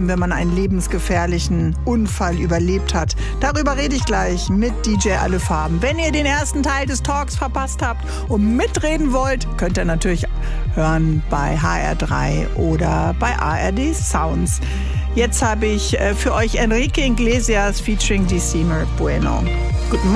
haben, wenn man einen lebensgefährlichen Unfall überlebt hat. Darüber rede ich gleich mit DJ Alle Farben. Wenn ihr den ersten Teil des Talks verpasst habt und mitreden wollt, könnt ihr natürlich hören bei HR3 oder bei ARD Sounds. Jetzt habe ich für euch Enrique Iglesias featuring Decima Bueno. Guten Morgen.